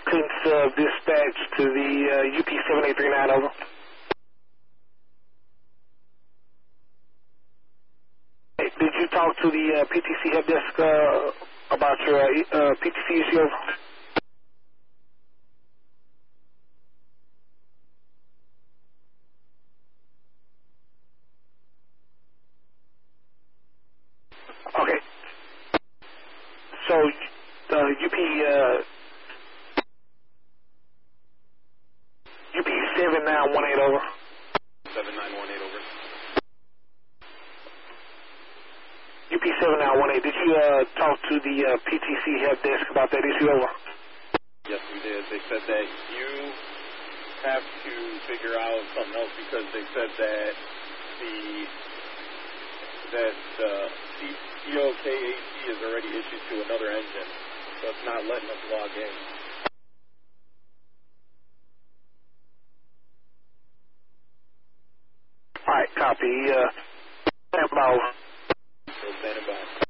Sub dispatch to the UP7839, over. Hey, did you talk to the PTC help desk about your PTC issue, over? Okay. So, UP7918, over. 7918, over. UP7918, did you talk to the PTC help desk about that issue, over? Yes, we did. They said that you have to figure out something else because they said that the COKAC is already issued to another engine, so it's not letting us log in. All right, copy. Stand by. So standing by.